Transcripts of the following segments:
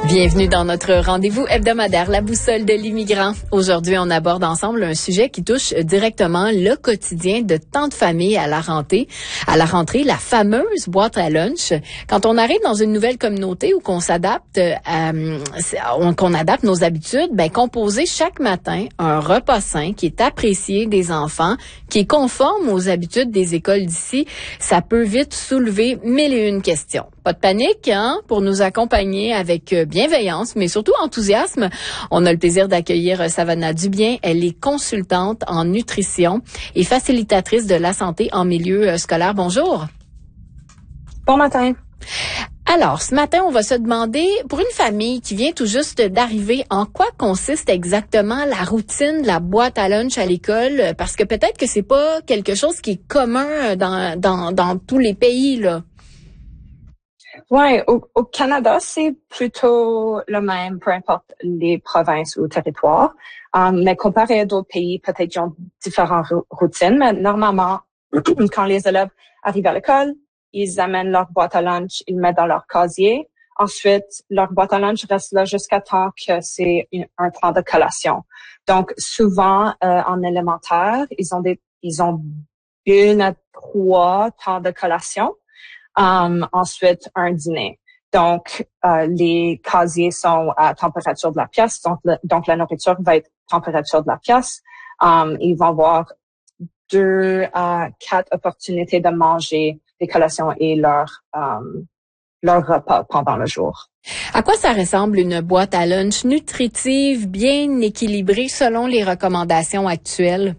Bienvenue dans notre rendez-vous hebdomadaire, la boussole de l'immigrant. Aujourd'hui, on aborde ensemble un sujet qui touche directement le quotidien de tant de familles à la rentrée. À la rentrée, la fameuse boîte à lunch. Quand on arrive dans une nouvelle communauté où qu'on s'adapte, qu'on adapte nos habitudes, composer chaque matin un repas sain qui est apprécié des enfants, qui est conforme aux habitudes des écoles d'ici, ça peut vite soulever mille et une questions. Pas de panique, pour nous accompagner avec bienveillance, mais surtout enthousiasme. On a le plaisir d'accueillir Savannah Dubien. Elle est consultante en nutrition et facilitatrice de la santé en milieu scolaire. Bonjour. Bon matin. Alors, ce matin, on va se demander, pour une famille qui vient tout juste d'arriver, en quoi consiste exactement la routine de la boîte à lunch à l'école? Parce que peut-être que c'est pas quelque chose qui est commun dans tous les pays, là. Ouais, au Canada, c'est plutôt le même, peu importe les provinces ou territoires. Mais comparé à d'autres pays, peut-être qu'ils ont différentes routines. Mais normalement, quand les élèves arrivent à l'école, ils amènent leur boîte à lunch, ils le mettent dans leur casier. Ensuite, leur boîte à lunch reste là jusqu'à temps que c'est un temps de collation. Donc, souvent, en élémentaire, ils ont 1 à 3 temps de collation. Ensuite, un dîner. Donc, les casiers sont à température de la pièce. Donc la nourriture va être température de la pièce. Ils vont avoir 2 à 4 opportunités de manger les collations et leur repas pendant le jour. À quoi ça ressemble une boîte à lunch nutritive, bien équilibrée selon les recommandations actuelles?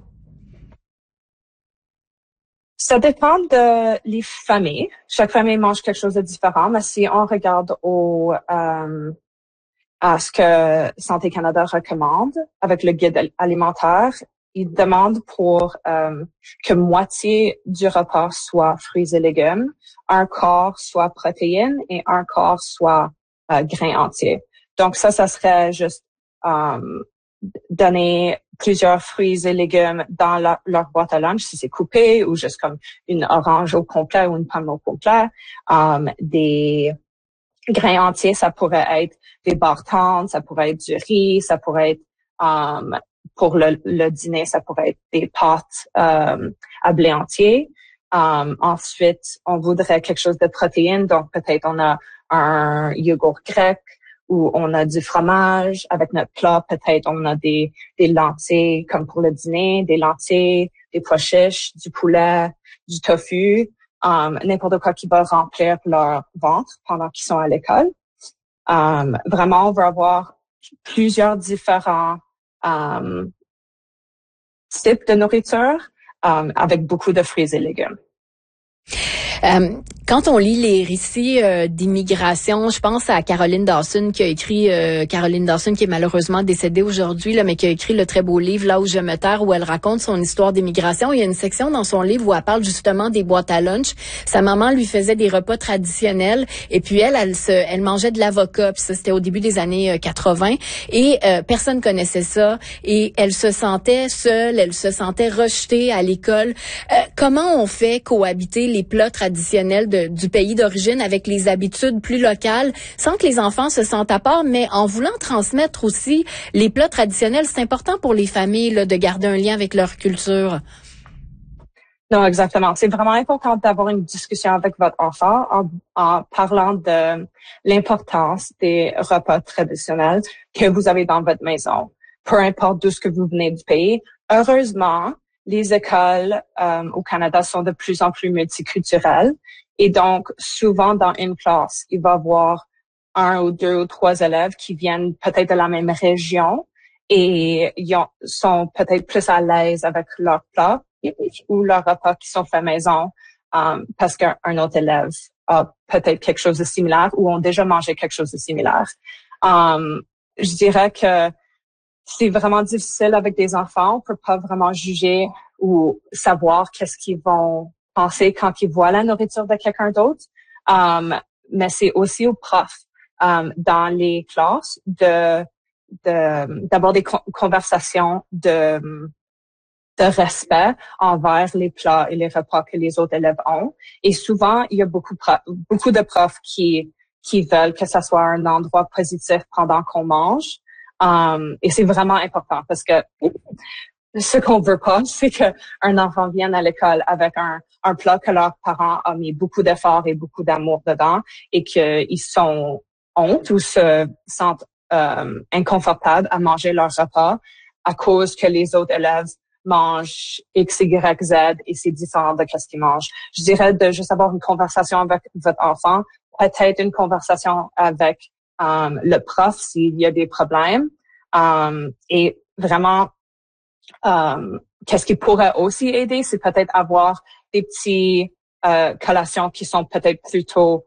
Ça dépend de les familles. Chaque famille mange quelque chose de différent, mais si on regarde à ce que Santé Canada recommande avec le guide alimentaire, il demande pour que moitié du repas soit fruits et légumes, un quart soit protéines et un quart soit grains entiers. Donc ça serait juste donner plusieurs fruits et légumes dans leur boîte à lunch si c'est coupé ou juste comme une orange au complet ou une pomme au complet. Des grains entiers, ça pourrait être des barres tendres, ça pourrait être du riz, ça pourrait être pour le dîner, ça pourrait être des pâtes à blé entier. Ensuite, on voudrait quelque chose de protéine, donc peut-être on a un yogourt grec ou on a du fromage avec notre plat. Peut-être on a des lentilles comme pour le dîner, des lentilles, des pois chiches, du poulet, du tofu, n'importe quoi qui va remplir leur ventre pendant qu'ils sont à l'école. Vraiment, on va avoir plusieurs différents types de nourriture avec beaucoup de fruits et légumes. Quand on lit les récits d'immigration, je pense à Caroline Dawson qui a écrit Caroline Dawson qui est malheureusement décédée aujourd'hui là, mais qui a écrit le très beau livre Là où je me terre où elle raconte son histoire d'immigration. Il y a une section dans son livre où elle parle justement des boîtes à lunch. Sa maman lui faisait des repas traditionnels et puis elle mangeait de l'avocat. Puis ça c'était au début des années 80 et personne connaissait ça et elle se sentait seule, elle se sentait rejetée à l'école. Comment on fait cohabiter les plats traditionnels du pays d'origine avec les habitudes plus locales, sans que les enfants se sentent à part, mais en voulant transmettre aussi les plats traditionnels? C'est important pour les familles là, de garder un lien avec leur culture. Non, exactement. C'est vraiment important d'avoir une discussion avec votre enfant en parlant de l'importance des repas traditionnels que vous avez dans votre maison, peu importe d'où ce que vous venez du pays. Heureusement, les écoles au Canada sont de plus en plus multiculturelles. Et donc, souvent dans une classe, il va y avoir 1 ou 2 ou 3 élèves qui viennent peut-être de la même région et sont peut-être plus à l'aise avec leur plat ou leur repas qui sont faits maison parce qu'un autre élève a peut-être quelque chose de similaire ou ont déjà mangé quelque chose de similaire. Je dirais que c'est vraiment difficile avec des enfants. On peut pas vraiment juger ou savoir qu'est-ce qu'ils vont penser quand ils voient la nourriture de quelqu'un d'autre. Mais c'est aussi aux profs dans les classes d'avoir des conversations de respect envers les plats et les repas que les autres élèves ont. Et souvent, il y a beaucoup de profs qui qui veulent que ça soit un endroit positif pendant qu'on mange. Et c'est vraiment important parce que ce qu'on veut pas, c'est qu'un enfant vienne à l'école avec un plat que leurs parents ont mis beaucoup d'efforts et beaucoup d'amour dedans et qu'ils sont honte ou se sentent inconfortables à manger leur repas à cause que les autres élèves mangent X, Y, Z et c'est différent de ce qu'ils mangent. Je dirais de juste avoir une conversation avec votre enfant, peut-être une conversation avec le prof s'il y a des problèmes et vraiment qu'est-ce qui pourrait aussi aider, c'est peut-être avoir des petits collations qui sont peut-être plutôt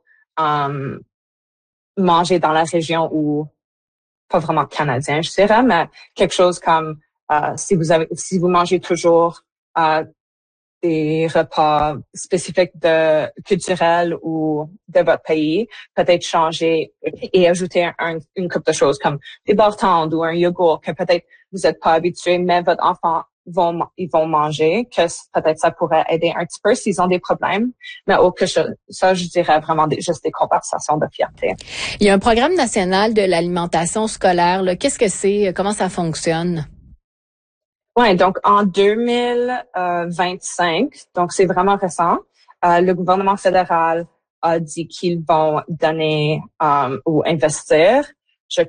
mangées dans la région ou pas vraiment canadien, je dirais, mais quelque chose comme si vous mangez toujours des repas spécifiques culturels ou de votre pays, peut-être changer et ajouter une couple de choses comme des bartendes ou un yogourt que peut-être vous n'êtes pas habitué, mais votre enfant ils vont manger, que peut-être ça pourrait aider un petit peu s'ils ont des problèmes. Mais autre que ça, je dirais vraiment juste des conversations de fierté. Il y a un programme national de l'alimentation scolaire. Là. Qu'est-ce que c'est? Comment ça fonctionne? Ouais, donc en 2025, donc c'est vraiment récent, le gouvernement fédéral a dit qu'ils vont donner ou investir. Je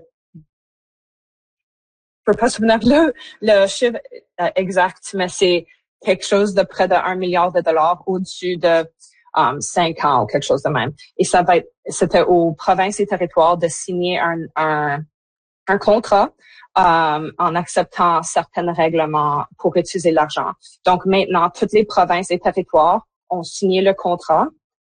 peux pas souvenir le chiffre exact, mais c'est quelque chose de près de 1 milliard de dollars au-dessus de 5 ans ou quelque chose de même. Et c'était aux provinces et territoires de signer un contrat en acceptant certains règlements pour utiliser l'argent. Donc maintenant, toutes les provinces et territoires ont signé le contrat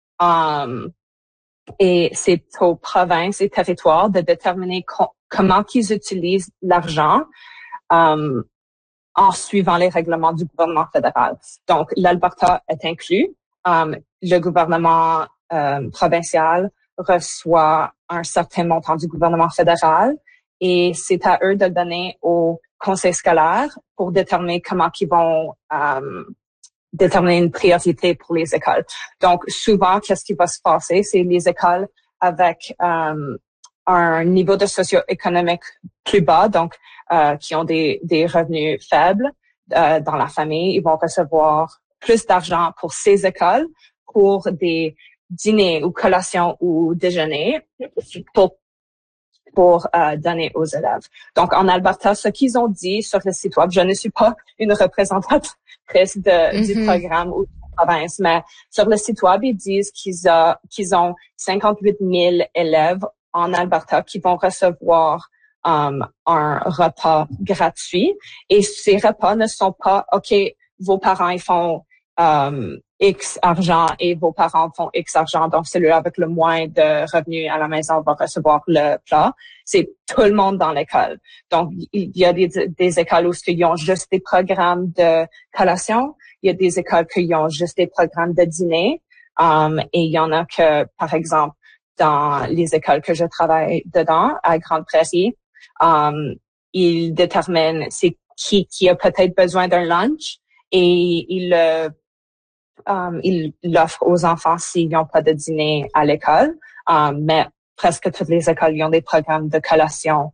et c'est aux provinces et territoires de déterminer comment qu'ils utilisent l'argent en suivant les règlements du gouvernement fédéral. Donc l'Alberta est inclus. Le gouvernement provincial reçoit un certain montant du gouvernement fédéral. Et c'est à eux de le donner au conseil scolaire pour déterminer comment ils vont déterminer une priorité pour les écoles. Donc, souvent, qu'est-ce qui va se passer? C'est les écoles avec un niveau de socio-économique plus bas, donc qui ont des revenus faibles dans la famille. Ils vont recevoir plus d'argent pour ces écoles, pour des dîners ou collations ou déjeuners, pour donner aux élèves. Donc, en Alberta, ce qu'ils ont dit sur le site web, je ne suis pas une représentatrice du programme ou de la province, mais sur le site web, ils disent qu'ils ont 58 000 élèves en Alberta qui vont recevoir un repas gratuit. Et ces repas ne sont pas, OK, vos parents, ils font X argent et vos parents font X argent, donc celui avec le moins de revenus à la maison va recevoir le plat. C'est tout le monde dans l'école. Donc, il y a des écoles où ils ont juste des programmes de collation. Il y a des écoles qui ont juste des programmes de dîner. Et il y en a que, par exemple, dans les écoles que je travaille dedans, à Grande Prairie, ils déterminent c'est qui a peut-être besoin d'un lunch et ils l'offrent aux enfants s'ils n'ont pas de dîner à l'école. Mais presque toutes les écoles ils ont des programmes de collation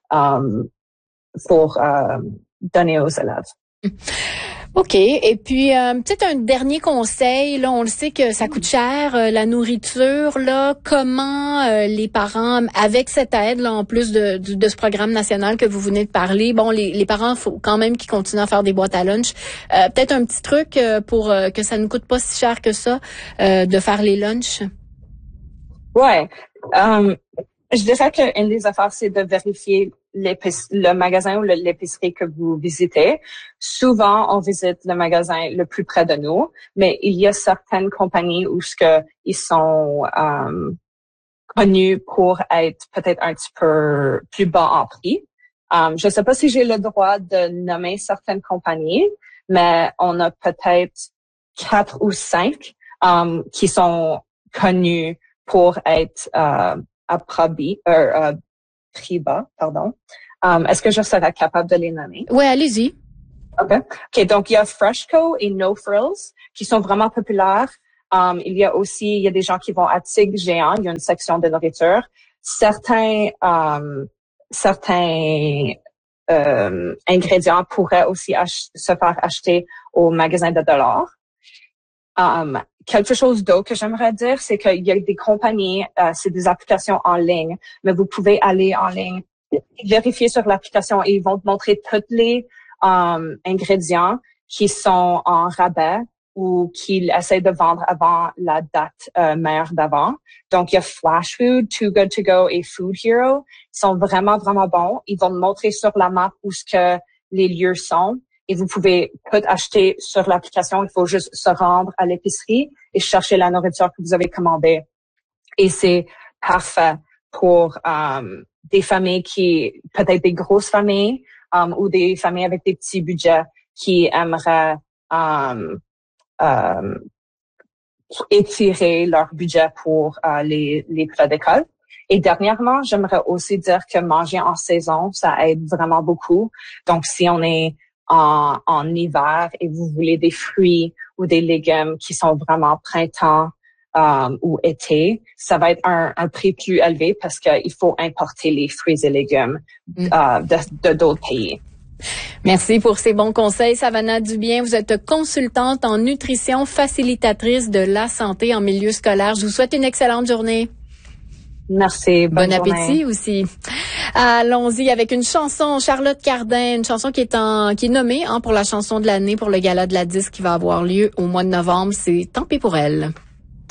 pour donner aux élèves. OK. Et puis, peut-être un dernier conseil. Là, on le sait que ça coûte cher, la nourriture. Là, comment les parents, avec cette aide, là, en plus de ce programme national que vous venez de parler, bon, les parents, faut quand même qu'ils continuent à faire des boîtes à lunch. Peut-être un petit truc pour que ça ne coûte pas si cher que ça, de faire les lunchs. Ouais. Je dirais qu'une des affaires, c'est de vérifier le magasin ou l'épicerie que vous visitez. Souvent, on visite le magasin le plus près de nous, mais il y a certaines compagnies où ils sont connus pour être peut-être un petit peu plus bas en prix. Je ne sais pas si j'ai le droit de nommer certaines compagnies, mais on a peut-être 4 ou 5 qui sont connus pour être prix bas, pardon. Est-ce que je serais capable de les nommer? Oui, allez-y. OK, donc il y a Freshco et No Frills qui sont vraiment populaires. Il y a des gens qui vont à Tigre Géant. Il y a une section de nourriture. Certains ingrédients pourraient aussi se faire acheter au magasin de dollars. Quelque chose d'autre que j'aimerais dire, c'est qu'il y a des compagnies, c'est des applications en ligne, mais vous pouvez aller en ligne, vérifier sur l'application et ils vont te montrer tous les ingrédients qui sont en rabais ou qu'ils essaient de vendre avant la date meilleure d'avant. Donc, il y a Flash Food, Too Good To Go et Food Hero. Ils sont vraiment, vraiment bons. Ils vont te montrer sur la map où ce que les lieux sont. Et vous pouvez tout acheter sur l'application. Il faut juste se rendre à l'épicerie et chercher la nourriture que vous avez commandée. Et c'est parfait pour des familles peut-être des grosses familles ou des familles avec des petits budgets qui aimeraient étirer leur budget pour les plats d'école. Et dernièrement, j'aimerais aussi dire que manger en saison, ça aide vraiment beaucoup. Donc, si on est en hiver et vous voulez des fruits ou des légumes qui sont vraiment printemps ou été, ça va être un prix plus élevé parce qu'il faut importer les fruits et légumes de d'autres pays. Merci pour ces bons conseils, Savannah Dubien. Vous êtes consultante en nutrition, facilitatrice de la santé en milieu scolaire. Je vous souhaite une excellente journée. Merci. Bon appétit aussi. Allons-y avec une chanson, Charlotte Cardin, une chanson qui est nommée pour la chanson de l'année pour le gala de la disque qui va avoir lieu au mois de novembre. C'est Tant pis pour elle.